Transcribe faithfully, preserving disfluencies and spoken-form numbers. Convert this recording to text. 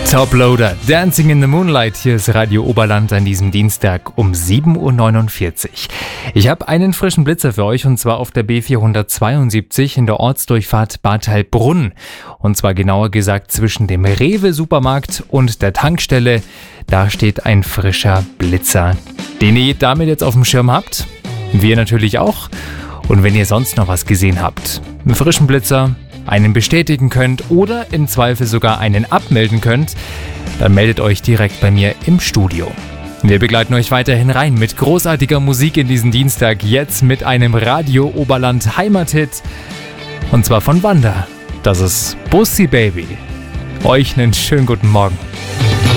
Toploader, Dancing in the Moonlight. Hier ist Radio Oberland an diesem Dienstag um sieben Uhr neunundvierzig. Ich habe einen frischen Blitzer für euch und zwar auf der B vierhundertzweiundsiebzig in der Ortsdurchfahrt Bad Heilbrunn. Und zwar genauer gesagt zwischen dem Rewe-Supermarkt und der Tankstelle. Da steht ein frischer Blitzer, den ihr damit jetzt auf dem Schirm habt. Wir natürlich auch. Und wenn ihr sonst noch was gesehen habt, einen frischen Blitzer, einen bestätigen könnt oder im Zweifel sogar einen abmelden könnt, dann meldet euch direkt bei mir im Studio. Wir begleiten euch weiterhin rein mit großartiger Musik in diesen Dienstag, jetzt mit einem Radio Oberland Heimathit und zwar von Wanda. Das ist Bussi Baby. Euch einen schönen guten Morgen.